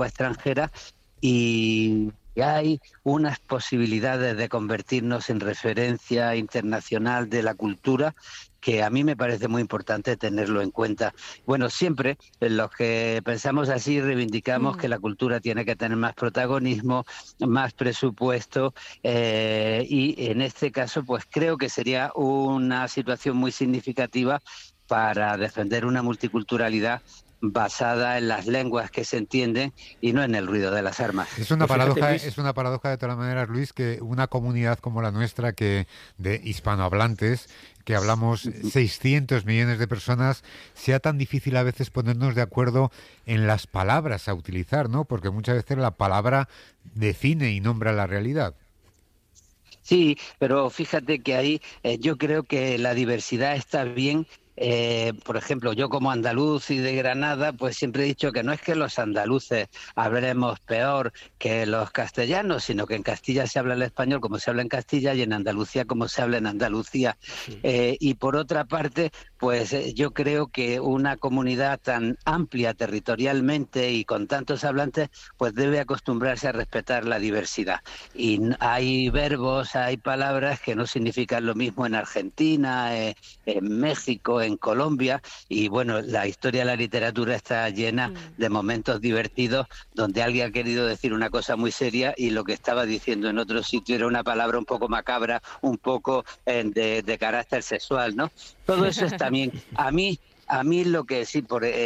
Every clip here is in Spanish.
extranjera, y hay unas posibilidades de convertirnos en referencia internacional de la cultura que a mí me parece muy importante tenerlo en cuenta. Bueno, siempre los que pensamos así reivindicamos que la cultura tiene que tener más protagonismo, más presupuesto, y en este caso pues creo que sería una situación muy significativa para defender una multiculturalidad basada en las lenguas que se entienden y no en el ruido de las armas. Pues fíjate, Es Luis. una paradoja de todas maneras, Luis, que una comunidad como la nuestra, que de hispanohablantes, que hablamos 600 millones de personas, sea tan difícil a veces ponernos de acuerdo en las palabras a utilizar, ¿no? Porque muchas veces la palabra define y nombra la realidad. Sí, pero fíjate que ahí yo creo que la diversidad está bien. Por ejemplo, yo como andaluz y de Granada, pues siempre he dicho que no es que los andaluces hablemos peor que los castellanos, sino que en Castilla se habla el español como se habla en Castilla y en Andalucía como se habla en Andalucía. Y por otra parte, pues yo creo que una comunidad tan amplia territorialmente y con tantos hablantes, pues debe acostumbrarse a respetar la diversidad. Y hay verbos, hay palabras que no significan lo mismo en Argentina, en México, en Colombia, y bueno, la historia de la literatura está llena de momentos divertidos donde alguien ha querido decir una cosa muy seria y lo que estaba diciendo en otro sitio era una palabra un poco macabra, un poco de carácter sexual, ¿no? Todo eso está bien. A mí lo que sí,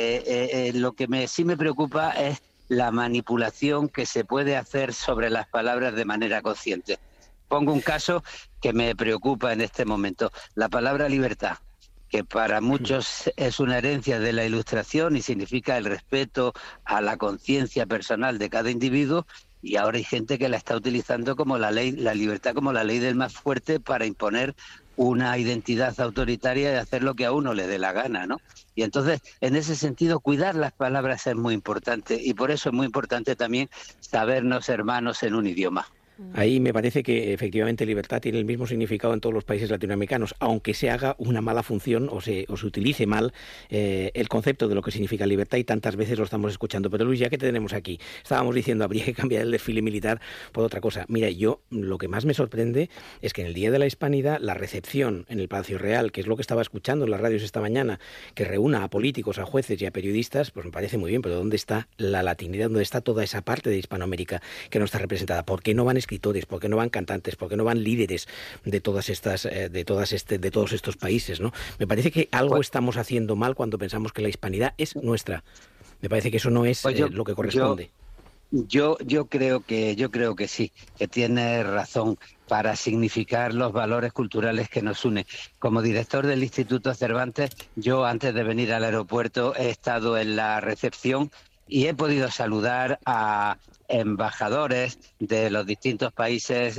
lo que sí me preocupa es la manipulación que se puede hacer sobre las palabras de manera consciente. Pongo un caso que me preocupa en este momento. La palabra libertad, que para muchos es una herencia de la Ilustración y significa el respeto a la conciencia personal de cada individuo, y ahora hay gente que la está utilizando como la ley, la libertad como la ley del más fuerte para imponer una identidad autoritaria y hacer lo que a uno le dé la gana, ¿no? Y entonces, en ese sentido, cuidar las palabras es muy importante, y por eso es muy importante también sabernos hermanos en un idioma. Ahí me parece que efectivamente libertad tiene el mismo significado en todos los países latinoamericanos, aunque se haga una mala función o se utilice mal el concepto de lo que significa libertad, y tantas veces lo estamos escuchando. Pero Luis, ya que te tenemos aquí, estábamos diciendo habría que cambiar el desfile militar por otra cosa. Mira, yo lo que más me sorprende es que en el Día de la Hispanidad la recepción en el Palacio Real, que es lo que estaba escuchando en las radios esta mañana, que reúna a políticos, a jueces y a periodistas, pues me parece muy bien, pero ¿dónde está la latinidad? ¿Dónde está toda esa parte de Hispanoamérica que no está representada? ¿Por qué no van escritores? ¿Por qué no van cantantes? ¿Por qué no van líderes de todos estos países, ¿no? Me parece que algo estamos haciendo mal cuando pensamos que la hispanidad es nuestra. Me parece que eso no es lo que corresponde. Yo creo que sí, que tiene razón para significar los valores culturales que nos unen. Como director del Instituto Cervantes, yo antes de venir al aeropuerto he estado en la recepción y he podido saludar a embajadores de los distintos países,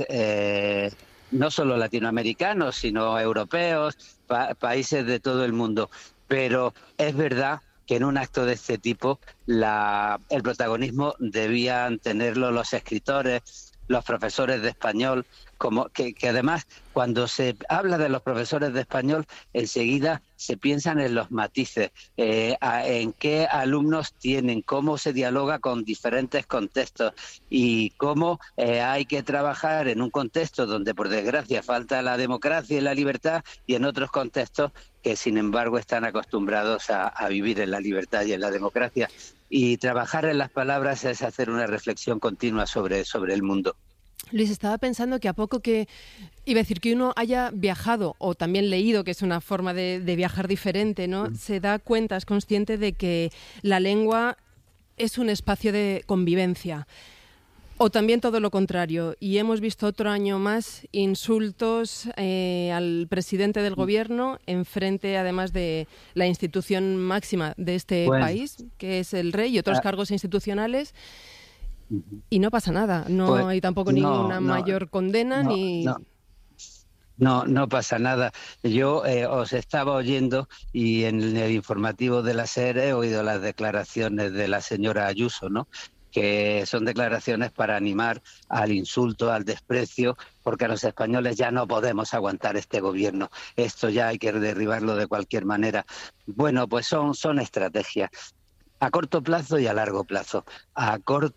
no solo latinoamericanos, sino europeos, países de todo el mundo. Pero es verdad que en un acto de este tipo el protagonismo debían tenerlo los escritores, los profesores de español, como que además cuando se habla de los profesores de español enseguida se piensan en los matices, en qué alumnos tienen, cómo se dialoga con diferentes contextos y cómo hay que trabajar en un contexto donde por desgracia falta la democracia y la libertad, y en otros contextos que sin embargo están acostumbrados a vivir en la libertad y en la democracia. Y trabajar en las palabras es hacer una reflexión continua sobre el mundo. Luis, estaba pensando que a poco que, iba a decir, que uno haya viajado o también leído, que es una forma de viajar diferente, ¿no? Se da cuenta, es consciente de que la lengua es un espacio de convivencia. O también todo lo contrario. Y hemos visto otro año más insultos al presidente del gobierno en frente, además de la institución máxima de este país, que es el rey, y otros cargos institucionales. Y no pasa nada. No hay tampoco ninguna mayor condena ni... No pasa nada. Yo os estaba oyendo y en el informativo de la SER he oído las declaraciones de la señora Ayuso, ¿no? Que son declaraciones para animar al insulto, al desprecio, porque a los españoles ya no podemos aguantar este gobierno. Esto ya hay que derribarlo de cualquier manera. Bueno, pues son estrategias. a corto plazo y a largo plazo. A corto